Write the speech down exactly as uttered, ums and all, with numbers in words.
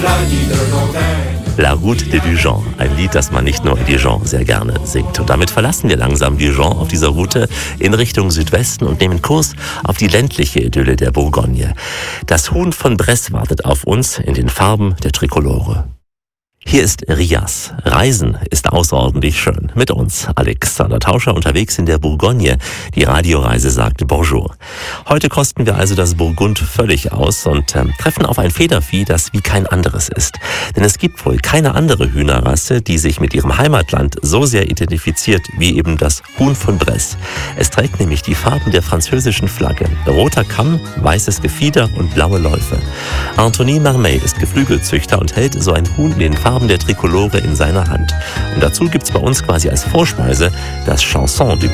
La Route de Dijon, ein Lied, das man nicht nur in Dijon sehr gerne singt. Und damit verlassen wir langsam Dijon auf dieser Route in Richtung Südwesten und nehmen Kurs auf die ländliche Idylle der Bourgogne. Das Huhn von Bresse wartet auf uns in den Farben der Trikolore. Hier ist Rias. Reisen ist außerordentlich schön. Mit uns Alexander Tauscher unterwegs in der Bourgogne. Die Radioreise sagt Bonjour. Heute kosten wir also das Burgund völlig aus und äh, treffen auf ein Federvieh, das wie kein anderes ist. Denn es gibt wohl keine andere Hühnerrasse, die sich mit ihrem Heimatland so sehr identifiziert wie eben das Huhn von Bresse. Es trägt nämlich die Farben der französischen Flagge. Roter Kamm, weißes Gefieder und blaue Läufe. Anthony Marmey ist Geflügelzüchter und hält so ein Huhn in den Farben der Trikolore in seiner Hand. Und dazu gibt's bei uns quasi als Vorspeise das Chanson du